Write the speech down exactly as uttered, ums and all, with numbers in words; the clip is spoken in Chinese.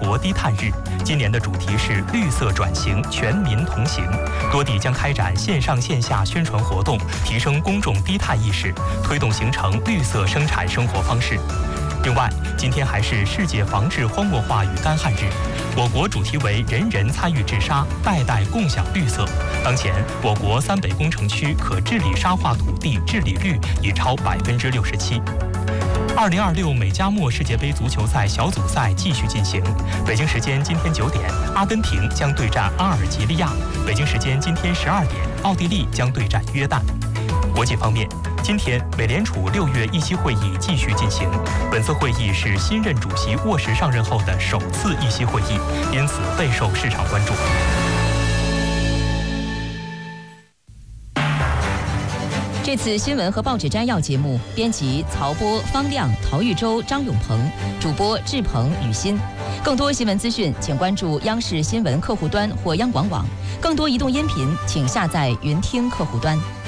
国低碳日。今年的主题是绿色转型，全民同行。多地将开展线上线下宣传活动，提升公众低碳意识，推动形成绿色生产生活方式。另外，今天还是世界防治荒漠化与干旱日。我国主题为人人参与治沙，代代共享绿色。当前，我国三北工程区可治理沙化土地治理率已超百分之六十七。二零二六美加墨世界杯足球赛小组赛继续进行。北京时间今天九点，阿根廷将对战阿尔及利亚；北京时间今天十二点，奥地利将对战约旦。国际方面，今天美联储六月议息会议继续进行。本次会议是新任主席沃什上任后的首次议息会议，因此备受市场关注。 这次新闻和报纸摘要节目，编辑曹波、方亮、陶玉洲、张永鹏，主播志鹏、雨欣。更多新闻资讯，请关注央视新闻客户端或央广网。更多移动音频，请下载云听客户端。